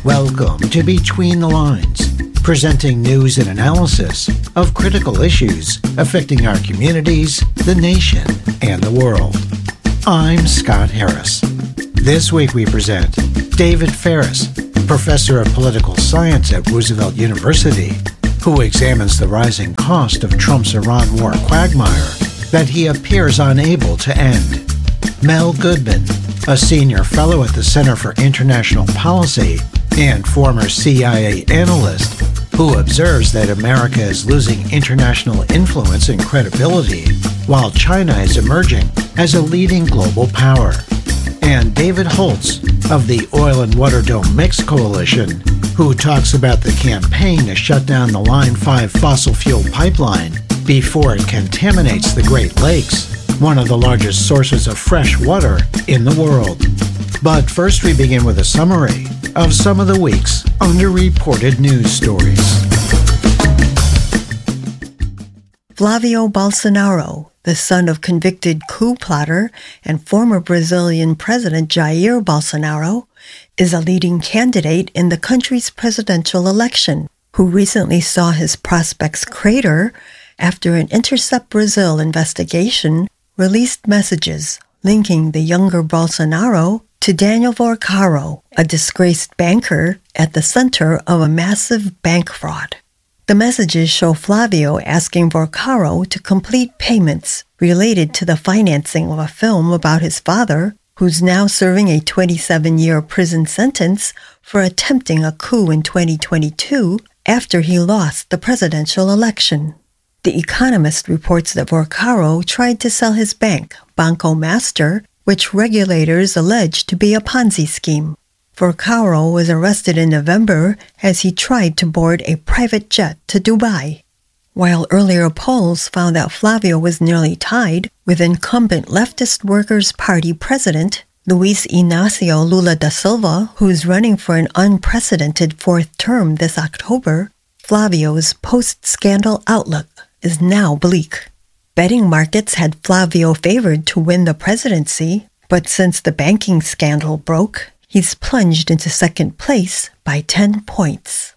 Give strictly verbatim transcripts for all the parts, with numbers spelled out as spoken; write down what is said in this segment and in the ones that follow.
Welcome to Between the Lines, presenting news and analysis of critical issues affecting our communities, the nation, and the world. I'm Scott Harris. This week we present David Faris, professor of political science at Roosevelt University, who examines the rising cost of Trump's Iran war quagmire that he appears unable to end. Mel Goodman, a senior fellow at the Center for International Policy and former C I A analyst, who observes that America is losing international influence and credibility while China is emerging as a leading global power. And David Holtz of the Oil and Water Don't Mix Coalition, who talks about the campaign to shut down the Line five fossil fuel pipeline before it contaminates the Great Lakes, one of the largest sources of fresh water in the world. But first we begin with a summary of some of the week's underreported news stories. Flavio Bolsonaro, the son of convicted coup plotter and former Brazilian President Jair Bolsonaro, is a leading candidate in the country's presidential election, who recently saw his prospects crater after an Intercept Brazil investigation released messages linking the younger Bolsonaro to Daniel Vorcaro, a disgraced banker at the center of a massive bank fraud. The messages show Flavio asking Vorcaro to complete payments related to the financing of a film about his father, who's now serving a twenty-seven-year prison sentence for attempting a coup in twenty twenty-two after he lost the presidential election. The Economist reports that Vorcaro tried to sell his bank, Banco Master, which regulators allege to be a Ponzi scheme. Vorcaro was arrested in November as he tried to board a private jet to Dubai. While earlier polls found that Flavio was nearly tied with incumbent leftist Workers' Party president Luiz Inácio Lula da Silva, who's running for an unprecedented fourth term this October, Flavio's post-scandal outlook is now bleak. Betting markets had Flavio favored to win the presidency, but since the banking scandal broke, he's plunged into second place by ten points.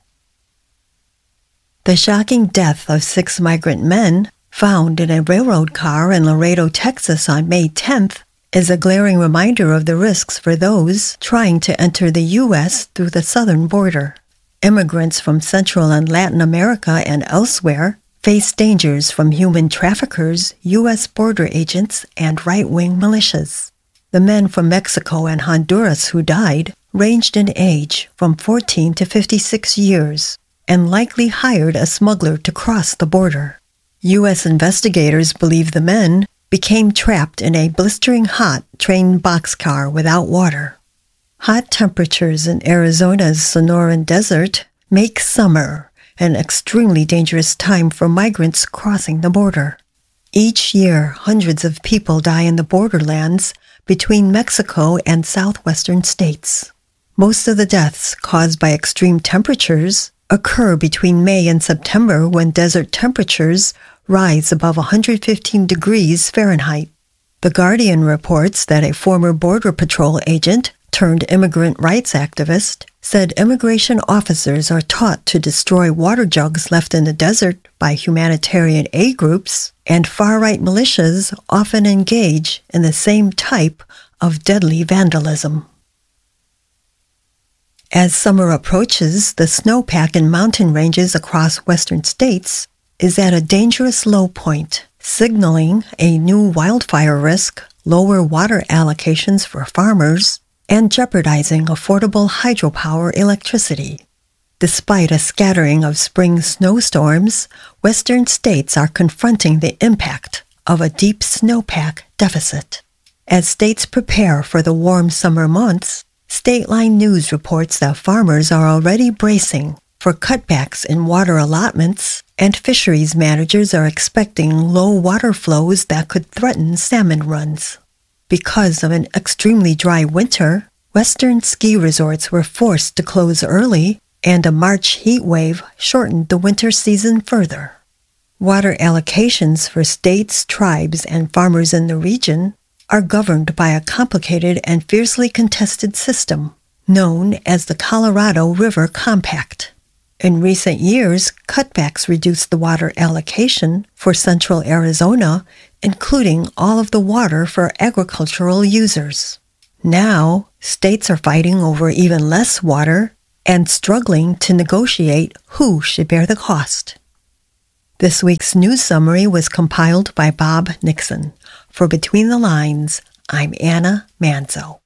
The shocking death of six migrant men found in a railroad car in Laredo, Texas on May tenth is a glaring reminder of the risks for those trying to enter the U S through the southern border. Immigrants from Central and Latin America and elsewhere face dangers from human traffickers, U S border agents, and right-wing militias. The men from Mexico and Honduras who died ranged in age from fourteen to fifty-six years and likely hired a smuggler to cross the border. U S investigators believe the men became trapped in a blistering hot train boxcar without water. Hot temperatures in Arizona's Sonoran Desert make summer an extremely dangerous time for migrants crossing the border. Each year, hundreds of people die in the borderlands between Mexico and southwestern states. Most of the deaths caused by extreme temperatures occur between May and September, when desert temperatures rise above one hundred fifteen degrees Fahrenheit. The Guardian reports that a former Border Patrol agent turned immigrant rights activist said immigration officers are taught to destroy water jugs left in the desert by humanitarian aid groups, and far-right militias often engage in the same type of deadly vandalism. As summer approaches, the snowpack in mountain ranges across western states is at a dangerous low point, signaling a new wildfire risk, lower water allocations for farmers, and jeopardizing affordable hydropower electricity. Despite a scattering of spring snowstorms, western states are confronting the impact of a deep snowpack deficit. As states prepare for the warm summer months, Stateline News reports that farmers are already bracing for cutbacks in water allotments, and fisheries managers are expecting low water flows that could threaten salmon runs. Because of an extremely dry winter, western ski resorts were forced to close early, and a March heat wave shortened the winter season further. Water allocations for states, tribes, and farmers in the region are governed by a complicated and fiercely contested system known as the Colorado River Compact. In recent years, cutbacks reduced the water allocation for central Arizona, including all of the water for agricultural users. Now, states are fighting over even less water and struggling to negotiate who should bear the cost. This week's news summary was compiled by Bob Nixon. For Between the Lines, I'm Anna Manzo.